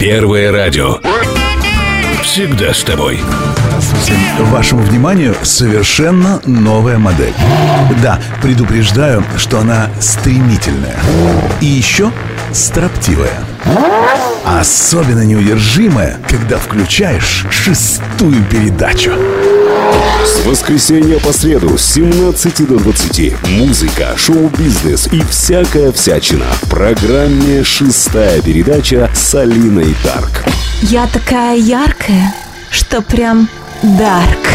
Первое радио. Всегда с тобой. Вашему вниманию совершенно новая модель. Да, предупреждаю, что она стремительная. И еще строптивая. Особенно неудержимая, когда включаешь 6-ю передачу. С воскресенья по среду с 17 до 20. Музыка, шоу-бизнес и всякая всячина. В программе «6-я передача» с Алиной Дарк. Я такая яркая, что прям дарк.